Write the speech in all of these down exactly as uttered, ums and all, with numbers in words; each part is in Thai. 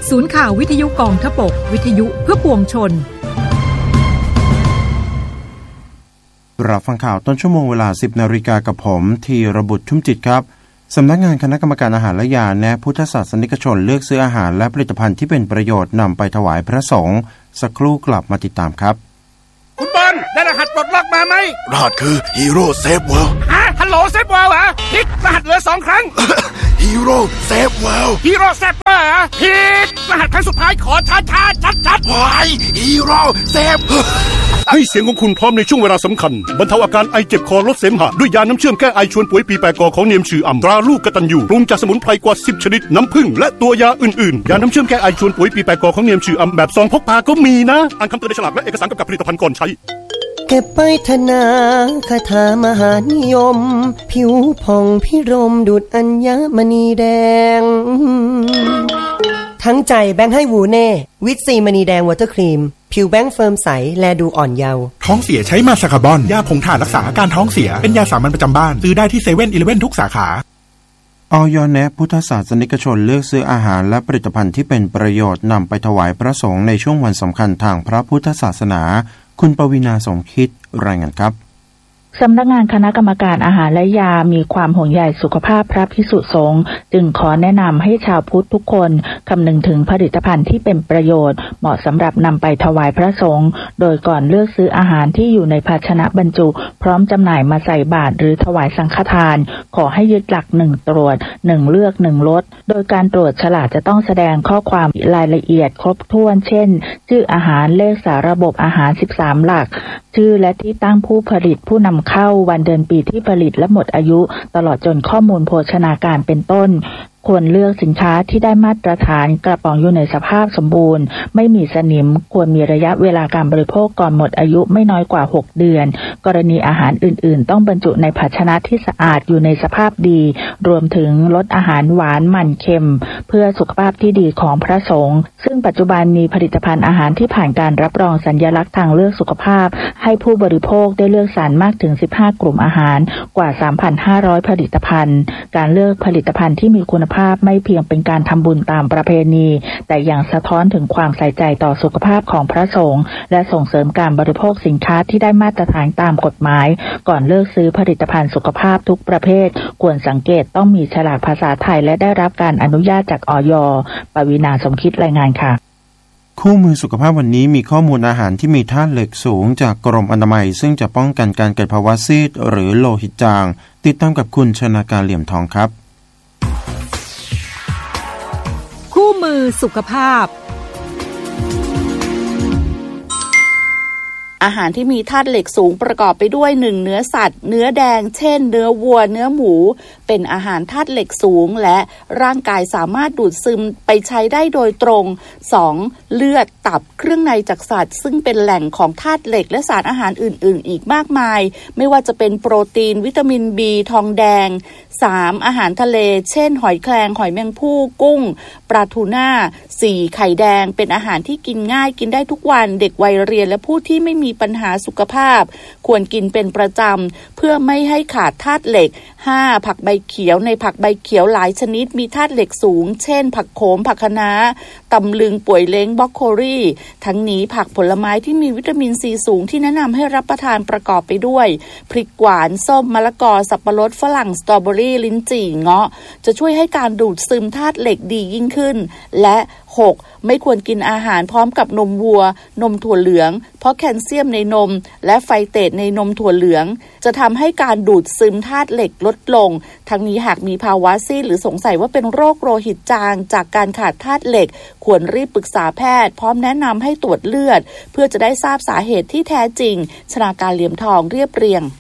ศูนย์ข่าววิทยุกองทพบกวิทยุเพื่อปวงชนรับฟังข่าวต้นชั่วโมงเวลา สิบนาฬิกากับผมธีรบุตรชุ่มจิตครับสำนักงานคณะกรรมการอาหารและยาแนะพุทธศาสนิกชนเลือกซื้ออาหารและผลิตภัณฑ์ที่เป็นประโยชน์นำไปถวายพระสงฆ์สักครู่กลับมาติดตามครับคุณบอลได้รหัสปลดล็อกมาไหมรหัสคือฮีโร่เซฟเวิลด์ฮะฮัลโหลเซฟเวิลด์เหรอพิกรหัสเหลือสองครั้งฮีโร่เซฟเวิลด์ฮีโร่เซฟเวิลด์เหรอพิกรหัสครั้งสุดท้ายขอช้าช้าชัดชัดวายฮีโร่เซฟให้เสียงของคุณพร้อมในช่วงเวลาสำคัญบรรเทาอาการไอเจ็บคอลดเสมหะด้วยยาน้ำเชื่อมแก้ไอชวนป่วยปีแปดกอของเนียมชื่ออ่ำตราลูกกตัญญูปรุงจากสมุนไพรกว่าสิบชนิดน้ำผึ้งและตัวยาอื่นๆยาน้ำเชื่อมแก้ไอชวนป่วยปีแปดกอของเนียมชื่ออ่ำแบบซองพกพาก็มีนะอ่านคำเตือนในฉลากและเอกสารกำกับผลิตภัณฑ์ก่อนใช้เก็บไปธนาคาถามหานิยมผิวผ่องพิรมดุจอัญมณีแดงทั้งใจแบงค์ให้วูเน่วิตซีมณีแดงวอเตอร์ครีมผิวแบงค์เฟิร์มใสแลดูอ่อนเยาว์ท้องเสียใช้มาสคาร์บอนยาผงถ่านรักษาอาการท้องเสียเป็นยาสามัญประจำบ้านซื้อได้ที่เซเว่นอีเลฟเว่นทุกสาขาอย.แนะพุทธศาสนิกชนเลือกซื้ออาหารและผลิตภัณฑ์ที่เป็นประโยชน์นำไปถวายพระสงฆ์ในช่วงวันสำคัญทางพระพุทธศาสนาคุณปวีณาสมคิดรายงานครับสำนักงานคณะกรรมการอาหารและยามีความห่วงใยสุขภาพพระภิกษุสงฆ์จึงขอแนะนำให้ชาวพุทธทุกคนคำนึงถึงผลิตภัณฑ์ที่เป็นประโยชน์เหมาะสำหรับนำไปถวายพระสงฆ์โดยก่อนเลือกซื้ออาหารที่อยู่ในภาชนะบรรจุพร้อมจำหน่ายมาใส่บาตรหรือถวายสังฆทานขอให้ยึดหลักหนึ่งตรวจหนึ่งเลือกหนึ่งลดโดยการตรวจฉลากจะต้องแสดงข้อความรายละเอียดครบถ้วนเช่นชื่ออาหารเลขสาระบบอาหารสิบสามหลักชื่อและที่ตั้งผู้ผลิตผู้นำเข้าวันเดือนปีที่ผลิตและหมดอายุตลอดจนข้อมูลโภชนาการเป็นต้นควรเลือกสินค้าที่ได้มาตรฐานกระป๋องอยู่ในสภาพสมบูรณ์ไม่มีสนิมควรมีระยะเวลาการบริโภคก่อนหมดอายุไม่น้อยกว่าหกเดือนกรณีอาหารอื่นๆต้องบรรจุในภาชนะที่สะอาดอยู่ในสภาพดีรวมถึงลดอาหารหวานมันเค็มเพื่อสุขภาพที่ดีของพระสงฆ์ซึ่งปัจจุบันมีผลิตภัณฑ์อาหารที่ผ่านการรับรองสัญลักษณ์ทางเลือกสุขภาพให้ผู้บริโภคได้เลือกสรรมากถึงสิบห้ากลุ่มอาหารกว่า สามพันห้าร้อย ผลิตภัณฑ์การเลือกผลิตภัณฑ์ที่มีคุณภาพไม่เพียงเป็นการทำบุญตามประเพณีแต่ยังสะท้อนถึงความใส่ใจต่อสุขภาพของพระสงฆ์และส่งเสริมการบริโภคสินค้าที่ได้มาตรฐานตามกฎหมายก่อนเลือกซื้อผลิตภัณฑ์สุขภาพทุกประเภทควรสังเกตต้องมีฉลากภาษาไทยและได้รับการอนุญาตจากอย.ปวีณาสมคิดรายงานค่ะคู่มือสุขภาพวันนี้มีข้อมูลอาหารที่มีธาตุเหล็กสูงจากกรมอนามัยซึ่งจะป้องกันการเกิดภาวะซีดหรือโลหิตจางติดตามกับคุณชนาการเหลี่ยมทองครับคู่มือสุขภาพอาหารที่มีธาตุเหล็กสูงประกอบไปด้วยหนึ่งเนื้อสัตว์เนื้อแดงเช่นเนื้อวัวเนื้อหมูเป็นอาหารธาตุเหล็กสูงและร่างกายสามารถดูดซึมไปใช้ได้โดยตรงสองเลือดตับเครื่องในจากสัตว์ซึ่งเป็นแหล่งของธาตุเหล็กและสารอาหารอื่นๆอีกมากมายไม่ว่าจะเป็นโปรตีนวิตามิน B ทองแดงสามอาหารทะเลเช่นหอยแครงหอยแมงภู่กุ้งปลาทูน่าสี่ไข่แดงเป็นอาหารที่กินง่ายกินได้ทุกวันเด็กวัยเรียนและผู้ที่ไม่มีปัญหาสุขภาพควรกินเป็นประจำเพื่อไม่ให้ขาดธาตุเหล็กห้าผักใบเขียวในผักใบเขียวหลายชนิดมีธาตุเหล็กสูงเช่นผักโขมผักคะน้าตำลึงป่วยเล้งบรอกโคลีทั้งนี้ผักผลไม้ที่มีวิตามินซีสูงที่แนะนำให้รับประทานประกอบไปด้วยพริกหวานส้มมะละกอสับปะรดฝรั่งสตรอเบอรี่ลิ้นจี่เงาะจะช่วยให้การดูดซึมธาตุเหล็กดียิ่งขึ้นและหกไม่ควรกินอาหารพร้อมกับนมวัวนมถั่วเหลืองเพราะแคลเซียมในนมและไฟเตตในนมถั่วเหลืองจะทำให้การดูดซึมธาตุเหล็กลดลงทั้งนี้หากมีภาวะซีดหรือสงสัยว่าเป็นโรคโลหิตจางจากการขาดธาตุเหล็กควรรีบปรึกษาแพทย์พร้อมแนะนำให้ตรวจเลือดเพื่อจะได้ทราบสาเหตุที่แท้จริงชนาการเหลี่ยมทองเรียบเรียง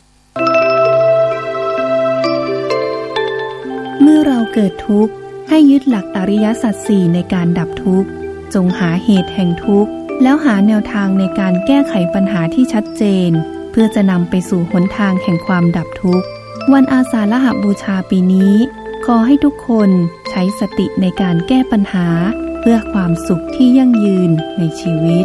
เมื่อเราเกิดทุกข์ให้ยึดหลักอริยสัจสี่ในการดับทุกข์จงหาเหตุแห่งทุกข์แล้วหาแนวทางในการแก้ไขปัญหาที่ชัดเจนเพื่อจะนำไปสู่หนทางแห่งความดับทุกข์วันอาสาฬหบูชาปีนี้ขอให้ทุกคนใช้สติในการแก้ปัญหาเพื่อความสุขที่ยั่งยืนในชีวิต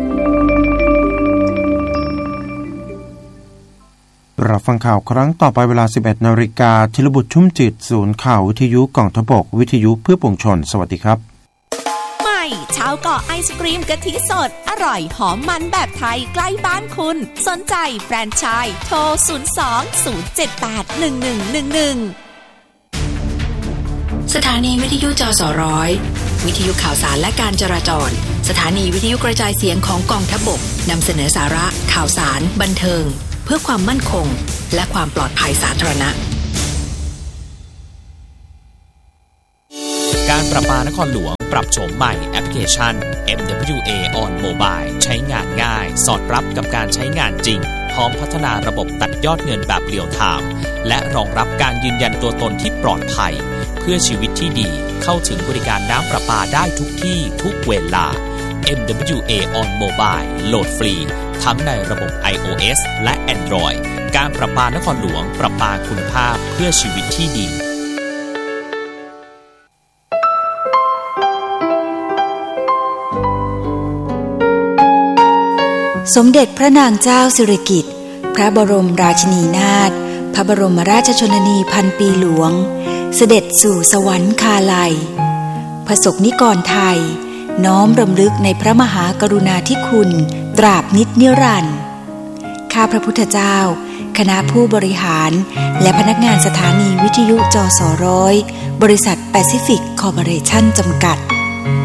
รับฟังข่าวครั้งต่อไปเวลา สิบเอ็ดนาฬิกา ธีรบุตรชุ่มจิตศูนย์ข่าววิทยุกองทพบกวิทยุเพื่อปวงชนสวัสดีครับใหม่ชาวเกาะไอศกรีมกะทิสดอร่อยหอมมันแบบไทยใกล้บ้านคุณสนใจแฟรนไชส์โทรศูนย์ สอง ศูนย์ เจ็ด แปด หนึ่ง หนึ่ง หนึ่ง หนึ่งสถานีวิทยุจสร้อยวิทยุข่าวสารและการจราจรสถานีวิทยุกระจายเสียงของกองทัพบกนำเสนอสาระข่าวสารบันเทิงเพื่อความมั่นคงและความปลอดภัยสาธารณะการประปานครหลวงปรับโฉมใหม่แอปพลิเคชัน เอ็ม ดับเบิลยู เอ on Mobile ใช้งานง่ายสอดรับกับการใช้งานจริงพร้อมพัฒนาระบบตัดยอดเงินแบบเรียลไทม์และรองรับการยืนยันตัวตนที่ปลอดภัยเพื่อชีวิตที่ดีเข้าถึงบริการน้ำประปาได้ทุกที่ทุกเวลา เอ็ม ดับเบิลยู เอ on Mobile โหลดฟรีทั้งในระบบ iOS และ Android การประปานครหลวงประปาคุณภาพเพื่อชีวิตที่ดีสมเด็จพระนางเจ้าสิริกิติ์พระบรมราชินีนาถพระบรมราชชนนีพันปีหลวงเสด็จสู่สวรรคาลัยพระสงฆ์นิกรไทยน้อมรำลึกในพระมหากรุณาธิคุณตราบนิจนิรันดร์ข้าพระพุทธเจ้าคณะผู้บริหารและพนักงานสถานีวิทยุจสร้อยบริษัทแปซิฟิกคอร์ปอเรชั่นจำกัด